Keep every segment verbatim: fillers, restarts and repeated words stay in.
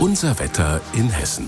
Unser Wetter in Hessen.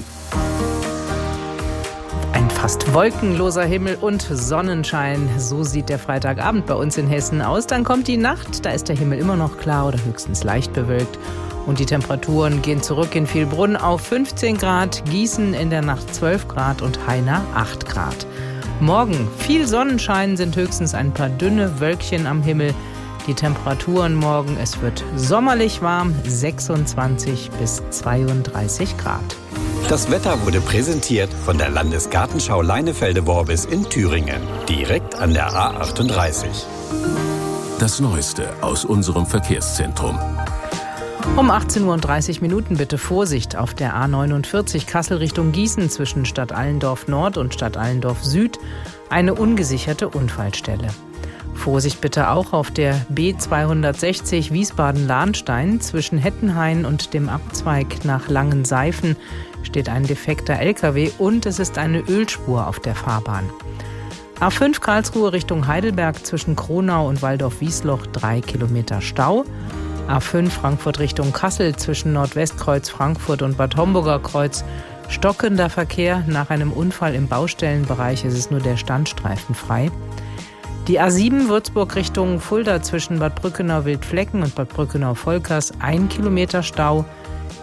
Ein fast wolkenloser Himmel und Sonnenschein. So sieht der Freitagabend bei uns in Hessen aus. Dann kommt die Nacht, da ist der Himmel immer noch klar oder höchstens leicht bewölkt. Und die Temperaturen gehen zurück in Vielbrunn auf fünfzehn Grad, Gießen in der Nacht zwölf Grad und Heiner acht Grad. Morgen viel Sonnenschein, sind höchstens ein paar dünne Wölkchen am Himmel. Die Temperaturen morgen, es wird sommerlich warm, sechsundzwanzig bis zweiunddreißig Grad. Das Wetter wurde präsentiert von der Landesgartenschau Leinefelde-Worbis in Thüringen, direkt an der A achtunddreißig. Das Neueste aus unserem Verkehrszentrum. Um achtzehn Uhr und dreißig Minuten bitte Vorsicht auf der A neunundvierzig Kassel Richtung Gießen zwischen Stadt Allendorf Nord und Stadt Allendorf Süd. Eine ungesicherte Unfallstelle. Vorsicht bitte auch auf der B zweihundertsechzig Wiesbaden-Lahnstein. Zwischen Hettenhain und dem Abzweig nach Langenseifen steht ein defekter L K W und es ist eine Ölspur auf der Fahrbahn. A fünf Karlsruhe Richtung Heidelberg zwischen Kronau und Waldorf-Wiesloch drei Kilometer Stau. A fünf Frankfurt Richtung Kassel zwischen Nordwestkreuz Frankfurt und Bad Homburger Kreuz. Stockender Verkehr. Nach einem Unfall im Baustellenbereich ist es nur der Standstreifen frei. Die A sieben Würzburg Richtung Fulda zwischen Bad Brückenau-Wildflecken und Bad Brückenau-Volkers ein Kilometer Stau.